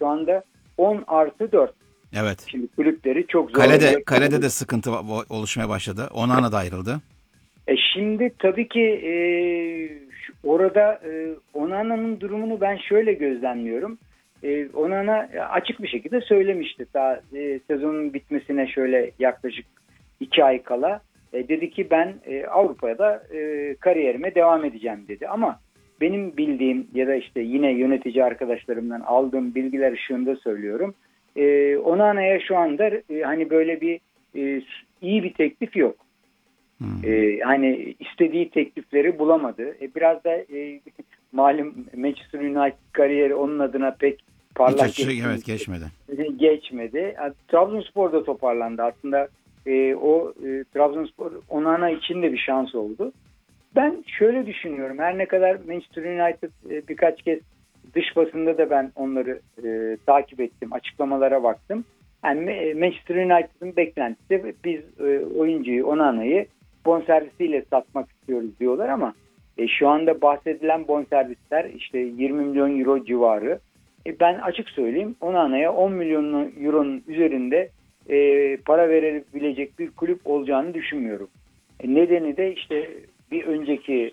şu anda 10+4. Evet. Şimdi kulüpleri çok zor. Kalede de sıkıntı oluşmaya başladı. Onana da ayrıldı. Şimdi tabii ki orada Onana'nın durumunu ben şöyle gözlemliyorum. Onana açık bir şekilde söylemişti. Daha sezonun bitmesine şöyle yaklaşık 2 ay kala. Dedi ki ben Avrupa'da kariyerime devam edeceğim dedi. Ama benim bildiğim ya da işte yine yönetici arkadaşlarımdan aldığım bilgiler ışığında söylüyorum. Onana'ya şu anda hani böyle bir iyi bir teklif yok. Hani istediği teklifleri bulamadı. Biraz da malum Manchester United kariyeri onun adına pek parlak geçmedi. Geçmedi. Trabzonspor'da toparlandı. Aslında Trabzonspor Onana için de bir şans oldu. Ben şöyle düşünüyorum. Her ne kadar Manchester United birkaç kez dış basında da ben onları takip ettim. Açıklamalara baktım. Yani Manchester United'ın beklentisi biz oyuncuyu Onana'yı bonservisiyle satmak istiyoruz diyorlar ama şu anda bahsedilen bonservisler işte 20 milyon euro civarı. Ben açık söyleyeyim Onana'ya 10 milyon euronun üzerinde para verebilecek bir kulüp olacağını düşünmüyorum. Nedeni de işte bir önceki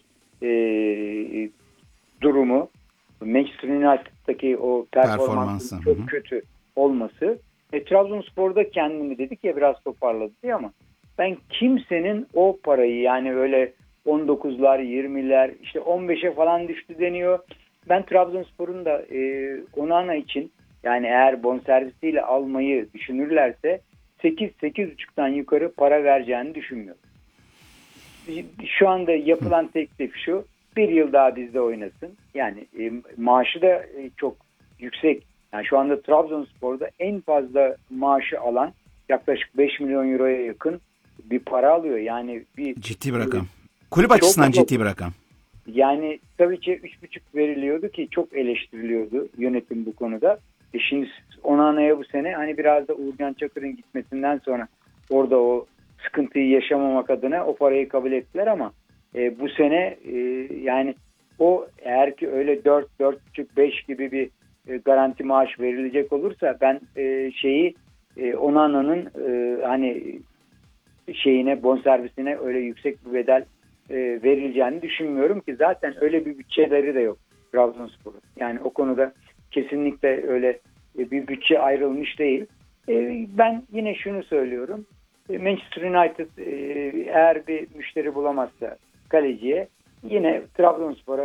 durumu Manchester United'daki o performansın çok kötü olması. Trabzonspor'da kendini dedik ya biraz toparladı diye ama ben kimsenin o parayı yani öyle 19'lar 20'ler işte 15'e falan düştü deniyor. Ben Trabzonspor'un da Onana için yani eğer bonservisiyle almayı düşünürlerse 8-8,5'tan yukarı para vereceğini düşünmüyorum. Şu anda yapılan teklif şu: bir yıl daha bizde oynasın. Yani maaşı da çok yüksek. Yani şu anda Trabzonspor'da en fazla maaşı alan yaklaşık 5 milyon euroya yakın bir para alıyor. Yani ciddi bir rakam. Kulüp açısından ciddi bir rakam. Yani tabii ki 3,5 veriliyordu ki çok eleştiriliyordu yönetim bu konuda. Şimdi Onana'ya bu sene hani biraz da Uğurcan Çakır'ın gitmesinden sonra orada o sıkıntıyı yaşamamak adına o parayı kabul ettiler ama bu sene yani o eğer ki öyle 4, 4,5, 5 gibi bir garanti maaş verilecek olursa ben Onana'nın hani bonservisine öyle yüksek bir bedel verileceğini düşünmüyorum ki zaten öyle bir bütçeleri de yok Trabzonspor'un. Yani o konuda kesinlikle öyle bir bütçe ayrılmış değil. Ben yine şunu söylüyorum. Manchester United eğer bir müşteri bulamazsa kaleciye yine Trabzonspor'a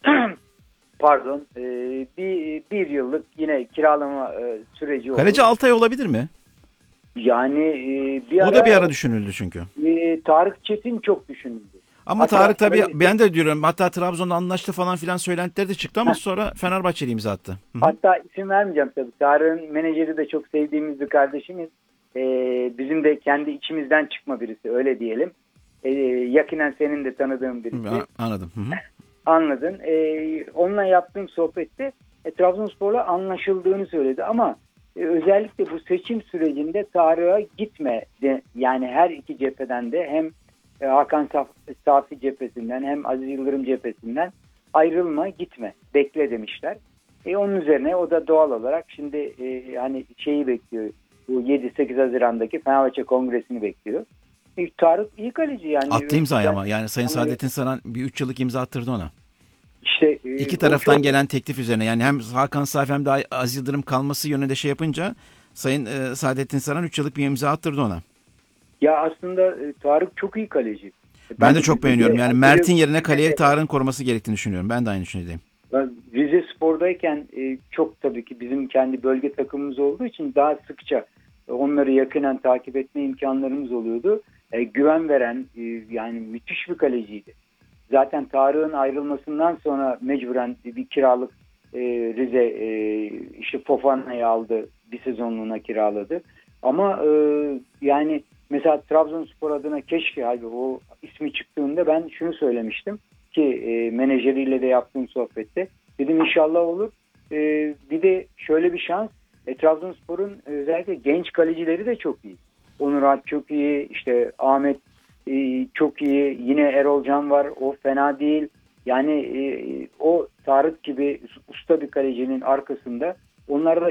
bir yıllık yine kiralama süreci olur. Kaleci Altay olabilir mi? Yani o da bir ara düşünüldü çünkü. Tarık Çetin çok düşünüldü. Ama hatta Tarık tabii ben de diyorum hatta Trabzon'da anlaştı falan filan söylentileri de çıktı ama sonra Fenerbahçe'yle imza attı. Hı-hı. Hatta isim vermeyeceğim tabii. Tarık'ın menajeri de çok sevdiğimiz bir kardeşimiz. Bizim de kendi içimizden çıkma birisi öyle diyelim. Yakinen senin de tanıdığın birisi. Anladım. Hı-hı. Anladın. Onunla yaptığım sohbette Trabzonspor'la anlaşıldığını söyledi ama özellikle bu seçim sürecinde Tarık'a gitme yani her iki cepheden de hem Hakan Safi cephesinden hem Aziz Yıldırım cephesinden ayrılma gitme bekle demişler. Onun üzerine o da doğal olarak şimdi hani bekliyor bu 7-8 Haziran'daki Fenerbahçe Kongresi'ni bekliyor. Tarık iyi kaleci yani. Attı imzayı ama yani Sayın Saadettin Saran bir 3 yıllık imza attırdı ona. İşte İki taraftan gelen teklif üzerine yani hem Hakan Safi hem de Aziz Yıldırım kalması yönünde yapınca Sayın Saadettin Saran 3 yıllık bir imza attırdı ona. Ya aslında Tarık çok iyi kaleci. Ben de çok beğeniyorum. Yani Mert'in yerine kaleye Tarık'ın koruması gerektiğini düşünüyorum. Ben de aynı düşünüyorum. Rize Spor'dayken çok tabii ki bizim kendi bölge takımımız olduğu için daha sıkça onları yakinen takip etme imkanlarımız oluyordu. Güven veren yani müthiş bir kaleciydi. Zaten Tarık'ın ayrılmasından sonra mecburen bir kiralık Rize işte Fofana'yı aldı. Bir sezonluğuna kiraladı. Ama yani mesela Trabzonspor adına keşke abi o ismi çıktığında ben şunu söylemiştim ki menajeriyle de yaptığım sohbette. Dedim inşallah olur. Bir de şöyle bir şans. Trabzonspor'un özellikle genç kalecileri de çok iyi. Onur Alp çok iyi. İşte Ahmet çok iyi. Yine Erol Can var. O fena değil. Yani o Tarık gibi usta bir kalecinin arkasında onlarda